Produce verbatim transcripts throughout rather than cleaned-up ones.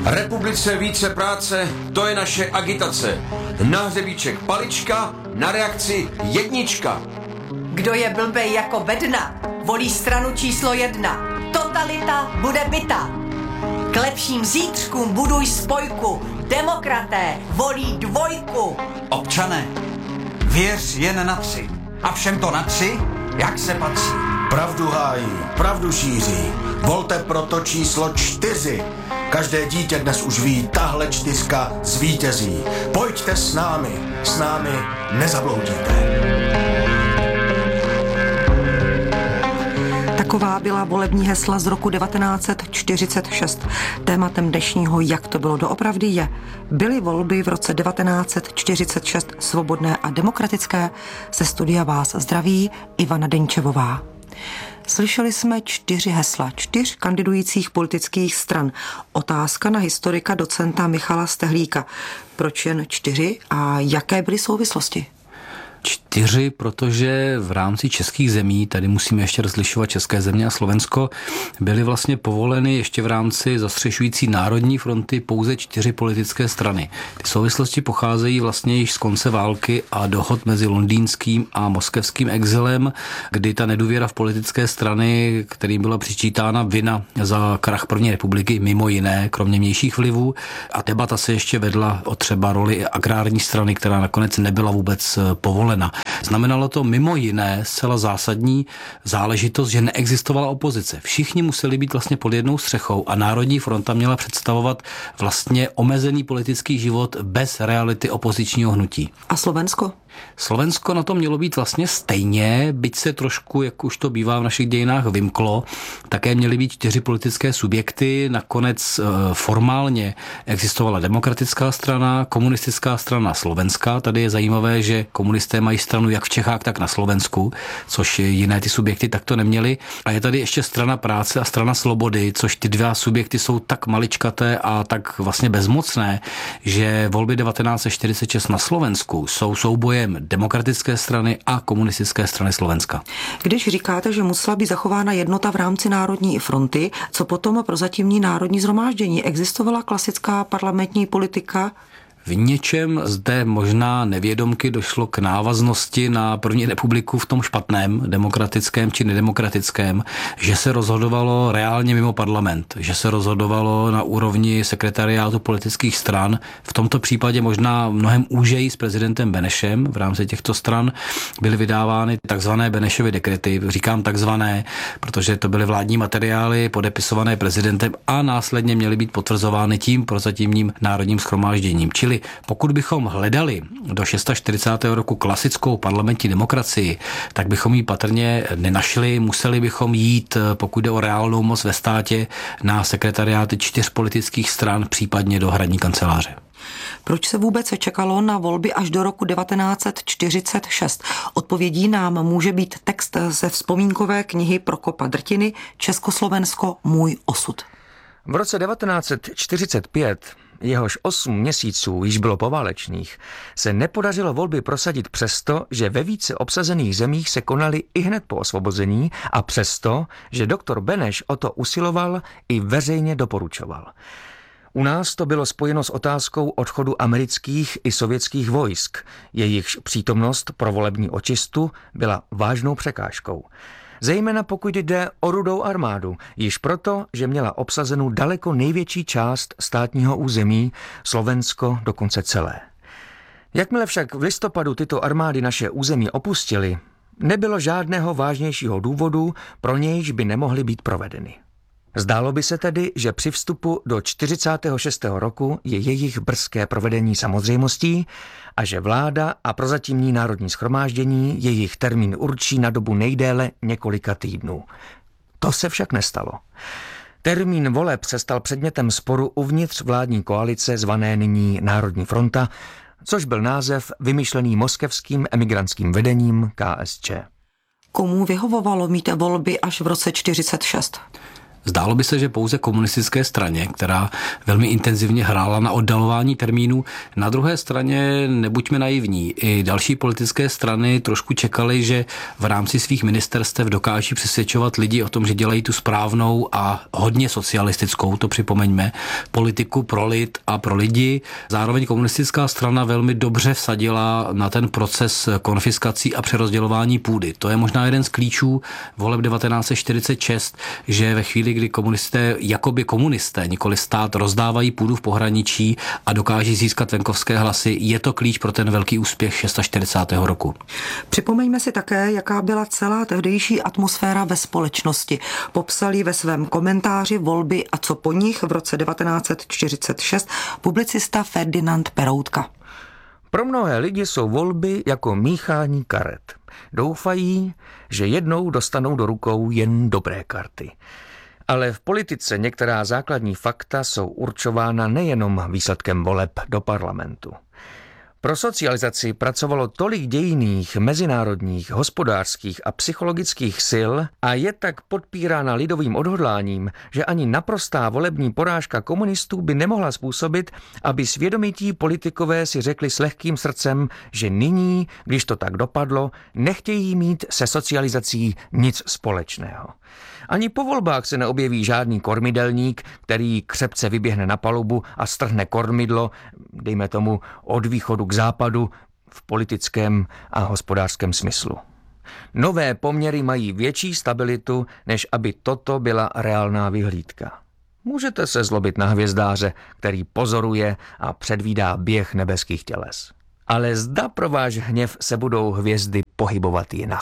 Republice více práce, to je naše agitace. Na hřebíček palička, na reakci jednička. Kdo je blbej jako bedna, volí stranu číslo jedna. Totalita bude byta. K lepším zítřkům buduj spojku. Demokraté volí dvojku. Občané, věř jen na tři. A všem to na tři, jak se patří. Pravdu hájí, pravdu šíří. Volte proto číslo čtyři. Každé dítě dnes už ví, tahle čtyřka zvítězí. Pojďte s námi, s námi nezabloudíte. Taková byla volební hesla z roku devatenáct set čtyřicet šest. Tématem dnešního Jak to bylo doopravdy je: byly volby v roce devatenáct set čtyřicet šest svobodné a demokratické? Ze studia vás zdraví Ivana Denčevová. Slyšeli jsme čtyři hesla čtyř kandidujících politických stran. Otázka na historika docenta Michala Stehlíka. Proč jen čtyři a jaké byly souvislosti? Čtyři, protože v rámci českých zemí, tady musíme ještě rozlišovat české země a Slovensko, byly vlastně povoleny ještě v rámci zastřešující Národní fronty pouze čtyři politické strany. Ty souvislosti pocházejí vlastně již z konce války a dohod mezi londýnským a moskevským exilem, kdy ta nedůvěra v politické strany, kterým byla přičítána vina za krach první republiky, mimo jiné, kromě vnějších vlivů, a debata se ještě vedla o třeba roli agrární strany, která nakonec nebyla vůbec povolena. Znamenalo to mimo jiné zcela zásadní záležitost, že neexistovala opozice. Všichni museli být vlastně pod jednou střechou a Národní fronta měla představovat vlastně omezený politický život bez reality opozičního hnutí. A Slovensko? Slovensko na to mělo být vlastně stejně, byť se trošku, jak už to bývá v našich dějinách, vymklo. Také měly být čtyři politické subjekty. Nakonec formálně existovala demokratická strana, komunistická strana slovenská. Tady je zajímavé, že komunisté mají stranu jak v Čechách, tak na Slovensku, což jiné ty subjekty takto neměly. A je tady ještě strana práce a strana slobody, což ty dva subjekty jsou tak maličkaté a tak vlastně bezmocné, že volby devatenáct set čtyřicet šest na Slovensku jsou soubojem demokratické strany a komunistické strany Slovenska. Když říkáte, že musela být zachována jednota v rámci Národní fronty, co potom prozatímní Národní shromáždění? Existovala klasická parlamentní politika? V něčem zde možná nevědomky došlo k návaznosti na první republiku v tom špatném, demokratickém či nedemokratickém, že se rozhodovalo reálně mimo parlament, že se rozhodovalo na úrovni sekretariátu politických stran. V tomto případě možná mnohem úžeji s prezidentem Benešem. V rámci těchto stran byly vydávány takzvané Benešovy dekrety. Říkám takzvané, protože to byly vládní materiály podepisované prezidentem a následně měly být potvrzovány tím prozatímním Národním shromážděním. Čili pokud bychom hledali do čtyřicátého šestého roku klasickou parlamentní demokracii, tak bychom ji patrně nenašli, museli bychom jít, pokud jde o reálnou moc ve státě, na sekretariáty čtyř politických stran, případně do hradní kanceláře. Proč se vůbec čekalo na volby až do roku devatenáct set čtyřicet šest? Odpovědí nám může být text ze vzpomínkové knihy Prokopa Drtiny Československo, můj osud. V roce devatenáct set čtyřicet pět, jehož osm měsíců již bylo poválečných, se nepodařilo volby prosadit přesto, že ve více obsazených zemích se konaly i hned po osvobození a přesto, že doktor Beneš o to usiloval i veřejně doporučoval. U nás to bylo spojeno s otázkou odchodu amerických i sovětských vojsk, jejichž přítomnost pro volební očistu byla vážnou překážkou. Zejména pokud jde o Rudou armádu, již proto, že měla obsazenou daleko největší část státního území, Slovensko dokonce celé. Jakmile však v listopadu tyto armády naše území opustily, nebylo žádného vážnějšího důvodu, pro nějž by nemohly být provedeny. Zdálo by se tedy, že při vstupu do čtyřicátého šestého roku je jejich brzké provedení samozřejmostí a že vláda a prozatímní Národní shromáždění jejich termín určí na dobu nejdéle několika týdnů. To se však nestalo. Termín voleb se stal předmětem sporu uvnitř vládní koalice zvané nyní Národní fronta, což byl název vymyšlený moskevským emigrantským vedením K S Č. Komu vyhovovalo mít volby až v roce čtyřicet šest? Zdálo by se, že pouze komunistické straně, která velmi intenzivně hrála na oddalování termínů, na druhé straně nebuďme naivní. I další politické strany trošku čekaly, že v rámci svých ministerstev dokáží přesvědčovat lidi o tom, že dělají tu správnou a hodně socialistickou, to připomeňme, politiku pro lid a pro lidi. Zároveň komunistická strana velmi dobře vsadila na ten proces konfiskací a přerozdělování půdy. To je možná jeden z klíčů voleb devatenáct set čtyřicet šest, že ve chvíli, kdy komunisté, jakoby komunisté, nikoli stát, rozdávají půdu v pohraničí a dokáží získat venkovské hlasy, je to klíč pro ten velký úspěch čtyřicátého šestého roku. Připomeňme si také, jaká byla celá tehdejší atmosféra ve společnosti. Popsal ji ve svém komentáři Volby a co po nich v roce devatenáct set čtyřicet šest publicista Ferdinand Peroutka. Pro mnohé lidi jsou volby jako míchání karet. Doufají, že jednou dostanou do rukou jen dobré karty. Ale v politice některá základní fakta jsou určována nejenom výsledkem voleb do parlamentu. Pro socializaci pracovalo tolik dějinných, mezinárodních, hospodářských a psychologických sil a je tak podpírána lidovým odhodláním, že ani naprostá volební porážka komunistů by nemohla způsobit, aby svědomití politikové si řekli s lehkým srdcem, že nyní, když to tak dopadlo, nechtějí mít se socializací nic společného. Ani po volbách se neobjeví žádný kormidelník, který křepce vyběhne na palubu a strhne kormidlo, dejme tomu od východu k západu, v politickém a hospodářském smyslu. Nové poměry mají větší stabilitu, než aby toto byla reálná vyhlídka. Můžete se zlobit na hvězdáře, který pozoruje a předvídá běh nebeských těles. Ale zda pro váš hněv se budou hvězdy pohybovat jinak.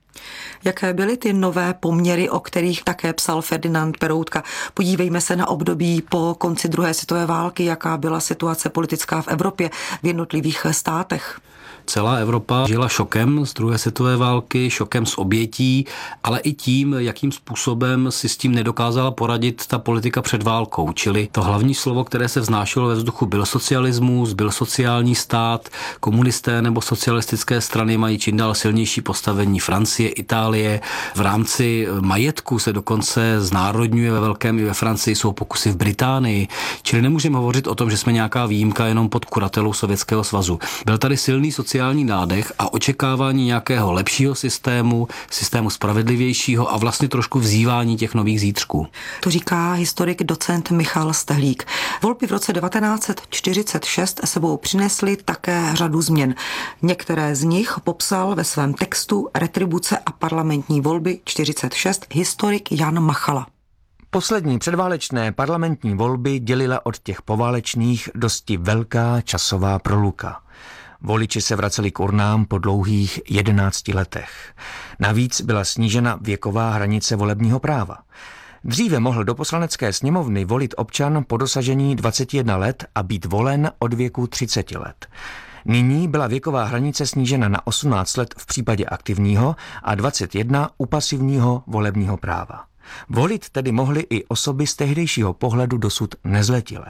Jaké byly ty nové poměry, o kterých také psal Ferdinand Peroutka? Podívejme se na období po konci druhé světové války, jaká byla situace politická v Evropě, v jednotlivých státech. Celá Evropa žila šokem z druhé světové války, šokem z obětí, ale i tím, jakým způsobem si s tím nedokázala poradit ta politika před válkou. Čili to hlavní slovo, které se vznášelo ve vzduchu, byl socialismus, byl sociální stát, komunisté nebo socialistické strany mají čím dál silnější postavení. Francie, Itálie, v rámci majetku se dokonce znárodňuje ve velkém i ve Francii, jsou pokusy v Británii. Čili nemůžeme hovořit o tom, že jsme nějaká výjimka jenom pod kuratelou Sovětského svazu. Byl tady silný sociální nádech a očekávání nějakého lepšího systému, systému spravedlivějšího a vlastně trošku vzývání těch nových zítřků. To říká historik docent Michal Stehlík. Volby v roce devatenáct set čtyřicet šest sebou přinesly také řadu změn. Některé z nich popsal ve svém textu Retribuce a parlamentní volby čtyřicet šest historik Jan Machala. Poslední předválečné parlamentní volby dělila od těch poválečných dosti velká časová proluka. Voliči se vraceli k urnám po dlouhých jedenácti letech. Navíc byla snížena věková hranice volebního práva. Dříve mohl do poslanecké sněmovny volit občan po dosažení dvaceti jednoho let a být volen od věku třiceti let. Nyní byla věková hranice snížena na osmnáct let v případě aktivního a dvacet jedna u pasivního volebního práva. Volit tedy mohly i osoby z tehdejšího pohledu dosud nezletilé.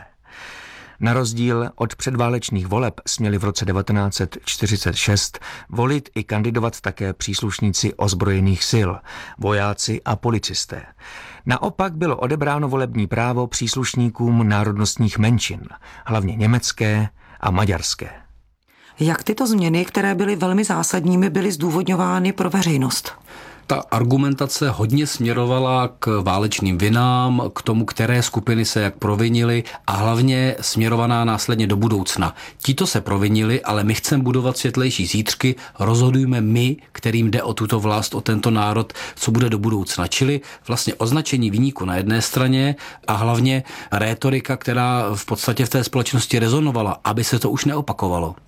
Na rozdíl od předválečných voleb směli v roce devatenáct set čtyřicet šest volit i kandidovat také příslušníci ozbrojených sil, vojáci a policisté. Naopak bylo odebráno volební právo příslušníkům národnostních menšin, hlavně německé a maďarské. Jak tyto změny, které byly velmi zásadními, byly zdůvodňovány pro veřejnost? Ta argumentace hodně směrovala k válečným vinám, k tomu, které skupiny se jak provinily a hlavně směrovaná následně do budoucna. Tito se provinili, ale my chceme budovat světlejší zítřky, rozhodujme my, kterým jde o tuto vlast, o tento národ, co bude do budoucna. Čili vlastně označení viníku na jedné straně a hlavně rétorika, která v podstatě v té společnosti rezonovala, aby se to už neopakovalo.